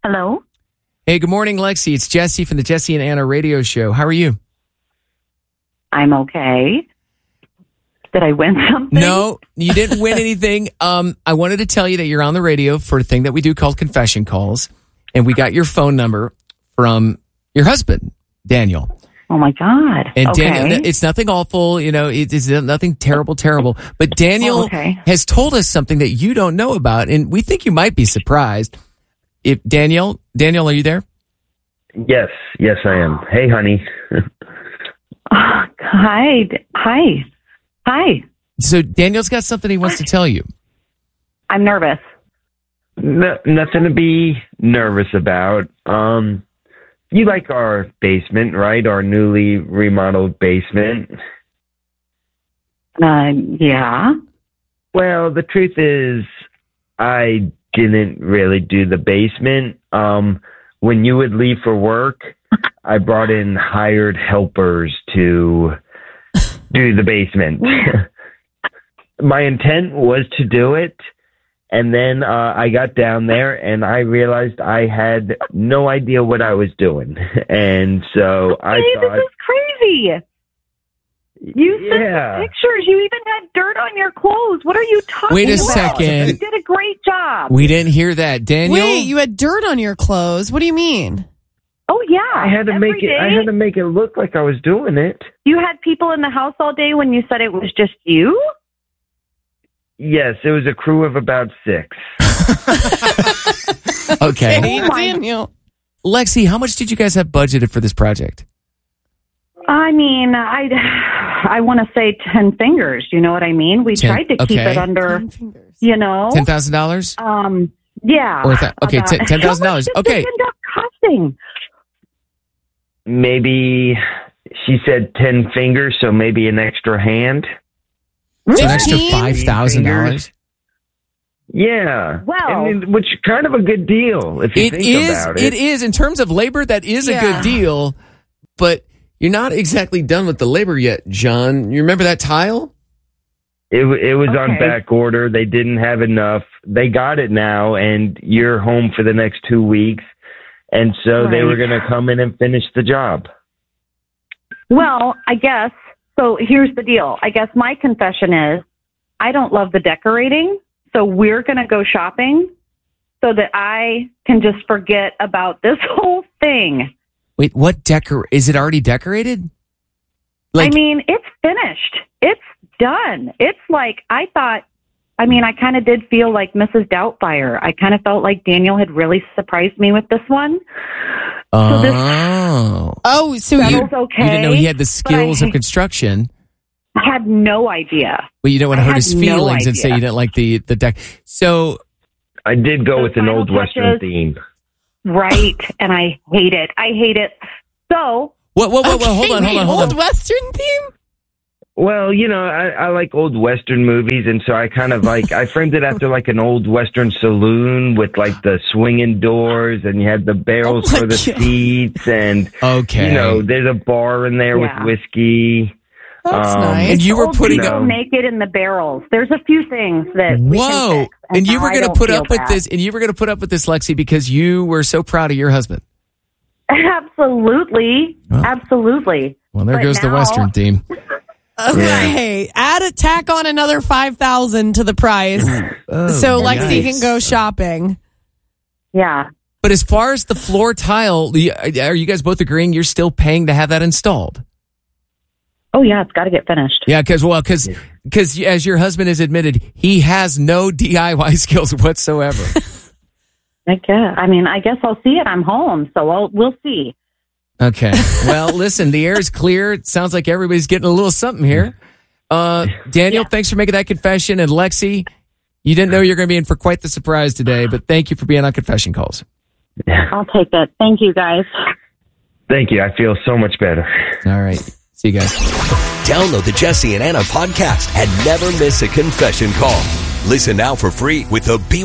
Hello? Hey, good morning, Lexi. It's Jesse from the Jesse and Anna radio show. How are you? I'm okay. Did I win something? No, you didn't win anything. I wanted to tell you that you're on the radio for a thing that we do called confession calls, and we got your phone number from your husband, Daniel. Oh, my God. And okay. Daniel, it's nothing awful, it's nothing terrible. But Daniel has told us something that you don't know about, and we think you might be surprised. If Daniel, are you there? Yes, I am. Hey, honey. Hi. So Daniel's got something he wants to tell you. I'm nervous. Nothing to be nervous about. You like our basement, right? Our newly remodeled basement. Yeah. Well, the truth is, I didn't really do the basement. When you would leave for work, I brought in hired helpers to do the basement. My intent was to do it, and then I got down there and I realized I had no idea what I was doing. And so I thought, this is crazy. You sent the pictures. You even had dirt on your clothes. What are you talking about? Wait a second. You did a great job. We didn't hear that. Daniel? Wait, you had dirt on your clothes? What do you mean? Oh, yeah. I had to make it look like I was doing it. You had people in the house all day when you said it was just you? Yes, it was a crew of about 6. Okay. Hey, Daniel. Lexi, how much did you guys have budgeted for this project? I mean, I want to say 10 fingers. You know what I mean? We tried to keep it under, $10,000? Yeah. Or $10,000. Okay. End up costing? Maybe she said 10 fingers, so maybe an extra hand. So an extra $5,000? Yeah. Well, which is kind of a good deal if you think about it. It is. In terms of labor, that is a good deal, but you're not exactly done with the labor yet, John. You remember that tile? It was on back order. They didn't have enough. They got it now, and you're home for the next 2 weeks. And so they were going to come in and finish the job. Well, I guess. So here's the deal. I guess my confession is I don't love the decorating. So we're going to go shopping so that I can just forget about this whole thing. Wait, what is it already decorated? I mean, it's finished. It's done. It's like, I kind of did feel like Mrs. Doubtfire. I kind of felt like Daniel had really surprised me with this one. So you didn't know he had the skills of construction. I had no idea. Well, you don't want to hurt his feelings and say you didn't like the deck. So I did go with an old Western theme. Right, and I hate it. So hold on. Old Western theme? Well, I like old Western movies, and so I kind of I framed it after like an old Western saloon with like the swinging doors, and you had the barrels for the seats, and there's a bar in there with whiskey. That's nice. And you were putting up naked in the barrels. There's a few things that we can fix, and you were going to put up with this, and you were going to put up with this, Lexi, because you were so proud of your husband. Absolutely. Absolutely. Well, there goes the Western theme. Okay, tack on another $5,000 to the price, so Lexi can go shopping. Yeah. But as far as the floor tile, are you guys both agreeing you're still paying to have that installed? Oh yeah, it's got to get finished. Yeah, because as your husband has admitted, he has no DIY skills whatsoever. I guess I'll see it. I'm home, so we'll see. Okay. Well, listen, the air is clear. It sounds like everybody's getting a little something here. Daniel, thanks for making that confession. And Lexi, you didn't know you were going to be in for quite the surprise today, but thank you for being on Confession Calls. I'll take it. Thank you, guys. Thank you. I feel so much better. All right. See you guys. Download the Jesse and Anna podcast and never miss a confession call. Listen now for free with the